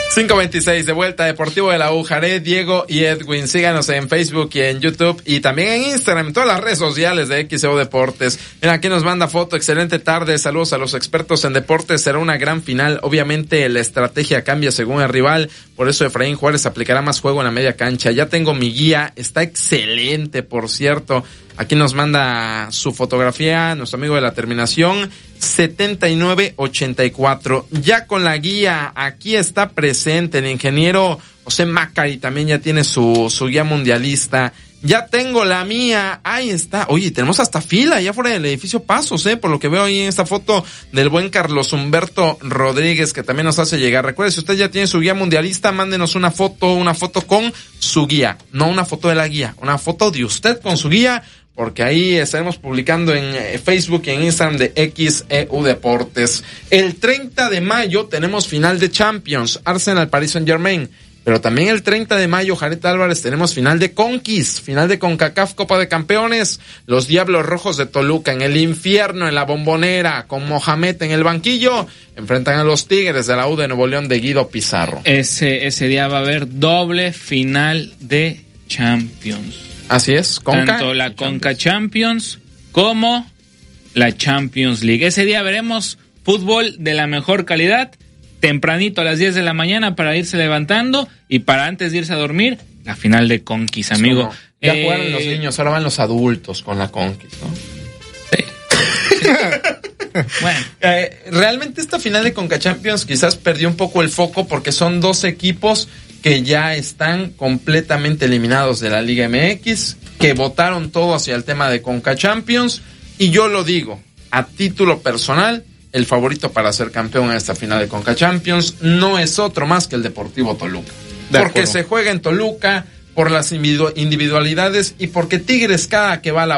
5:26 de vuelta, Deportivo de la U, Jared, Diego y Edwin. Síganos en Facebook y en YouTube y también en Instagram, en todas las redes sociales de XEU Deportes. Mira, aquí nos manda foto, excelente tarde, saludos a los expertos en deportes, será una gran final. Obviamente la estrategia cambia según el rival, por eso Efraín Juárez aplicará más juego en la media cancha. Ya tengo mi guía, está excelente, por cierto. Aquí nos manda su fotografía nuestro amigo de la terminación 7984. Ya con la guía, aquí está presente el ingeniero José Macari, también ya tiene su guía mundialista. Ya tengo la mía, ahí está. Oye, tenemos hasta fila allá fuera del edificio Pasos, por lo que veo ahí en esta foto del buen Carlos Humberto Rodríguez, que también nos hace llegar. Recuerde, si usted ya tiene su guía mundialista, mándenos una foto con su guía, no una foto de la guía, una foto de usted con su guía, porque ahí estaremos publicando en Facebook y en Instagram de XEU Deportes. El 30 de mayo tenemos final de Champions, Arsenal Paris Saint-Germain. Pero también el 30 de mayo, Jared Álvarez, tenemos final de Conquis, final de CONCACAF Copa de Campeones. Los Diablos Rojos de Toluca en el infierno, en la Bombonera, con Mohamed en el banquillo, enfrentan a los Tigres de la U de Nuevo León de Guido Pizarro. Ese día va a haber doble final de Champions. Así es, tanto la Conca Champions como la Champions League. Ese día veremos fútbol de la mejor calidad, tempranito a las 10 de la mañana para irse levantando y para antes de irse a dormir, la final de Conquis, amigo. No. Ya jugaron los niños, ahora van los adultos con la Conquis, ¿no? Sí. Bueno. Realmente esta final de Conca Champions quizás perdió un poco el foco porque son dos equipos que ya están completamente eliminados de la Liga MX, que votaron todo hacia el tema de Conca Champions, y yo lo digo, a título personal, el favorito para ser campeón en esta final de Conca Champions no es otro más que el Deportivo Toluca. Porque se juega en Toluca, por las individualidades y porque Tigres cada que va a la